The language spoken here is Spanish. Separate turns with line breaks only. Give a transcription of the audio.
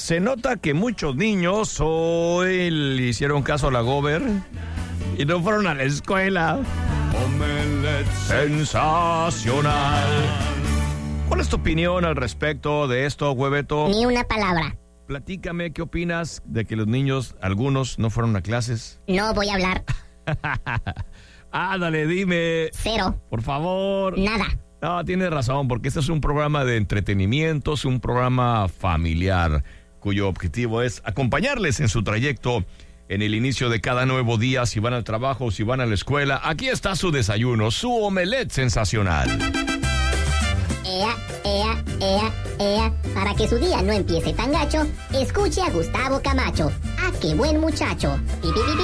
Se nota que muchos niños hoy le hicieron caso a la Gober y no fueron a la escuela. Omelette sensacional. ¿Cuál es tu opinión al respecto de esto, Hueveto?
Ni una palabra.
Platícame, ¿qué opinas de que los niños, algunos, no fueron a clases?
No voy a hablar.
Dale, dime.
Cero.
Por favor.
Nada.
No, tienes razón, porque este es un programa de entretenimiento, es un programa familiar, cuyo objetivo es acompañarles en su trayecto en el inicio de cada nuevo día, si van al trabajo, si van a la escuela. Aquí está su desayuno, su omelette sensacional.
Para que su día no empiece tan gacho, escuche a Gustavo Camacho. ¡Ah, qué buen muchacho! Pi, pi, pi, pi.